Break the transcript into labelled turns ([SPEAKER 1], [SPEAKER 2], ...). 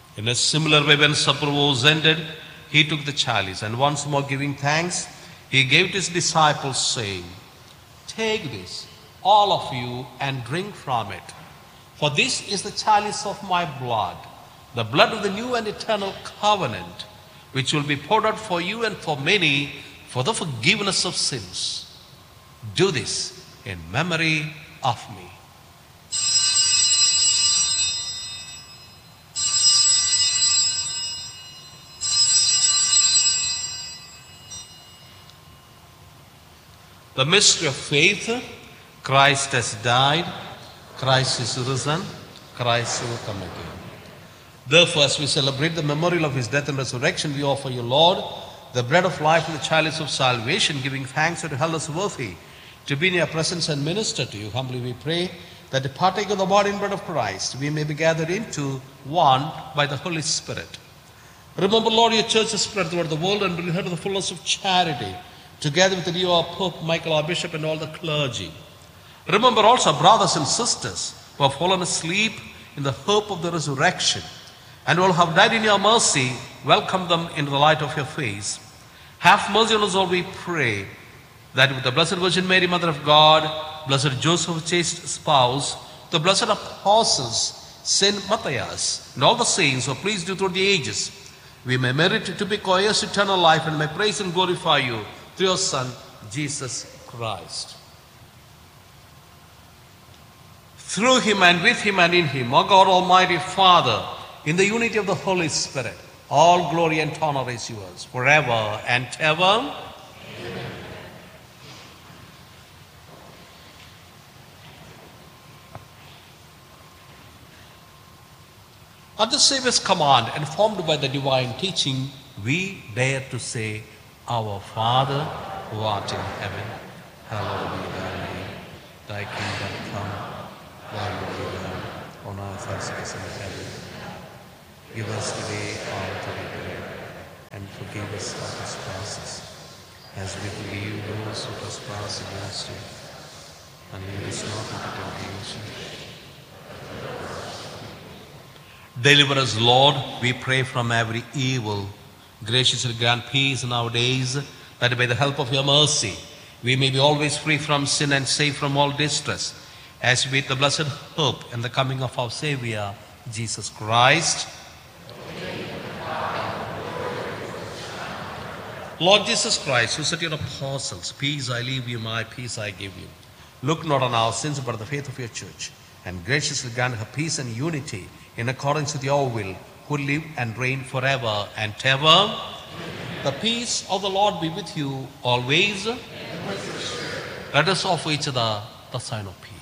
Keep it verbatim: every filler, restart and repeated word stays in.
[SPEAKER 1] In a similar way, when supper was ended, he took the chalice, and once more giving thanks, he gave it to his disciples, saying, "Take this, all of you, and drink from it. For this is the chalice of my blood, the blood of the new and eternal covenant, which will be poured out for you and for many for the forgiveness of sins. Do this in memory of me." The mystery of faith: Christ has died, Christ is risen, Christ will come again. Therefore, as we celebrate the memorial of his death and resurrection, we offer you, Lord, the bread of life and the chalice of salvation, giving thanks that you held us worthy to be in your presence and minister to you. Humbly we pray that to partake of the body and blood of Christ, we may be gathered into one by the Holy Spirit. Remember, Lord, your church is spread throughout the world, and bring her to the fullness of charity, together with you, our Pope Michael, our Bishop, and all the clergy. Remember also brothers and sisters who have fallen asleep in the hope of the resurrection, and who have died in your mercy. Welcome them into the light of your face. Have mercy on us all, we pray, that with the Blessed Virgin Mary, Mother of God, Blessed Joseph, chaste spouse, the blessed apostles, Saint Matthias, and all the saints who pleased you through the ages, we may merit to be co-heirs to eternal life, and may praise and glorify you through your Son, Jesus Christ. Through him and with him and in him, O God Almighty Father, in the unity of the Holy Spirit, all glory and honor is yours forever and ever. Amen. At the Savior's command, and formed by the divine teaching, we dare to say, "Our Father, who art in heaven, hallowed be thy name. Thy kingdom come, thy will be done, on earth as it is in heaven. Give us today our daily bread, and forgive us our trespasses, as we forgive those who trespass against us. And lead us not into temptation." Deliver us, Lord, we pray, from every evil. Graciously grant peace in our days, that by the help of your mercy we may be always free from sin and safe from all distress, as we wait the blessed hope and the coming of our Savior, Jesus Christ. Lord Jesus Christ, who said to your apostles, "Peace I leave you, my peace I give you," look not on our sins but on the faith of your church, and graciously grant her peace and unity in accordance with your will, who live and reign forever and ever. Amen. The peace of the Lord be with you always. Let us offer each other the sign of peace.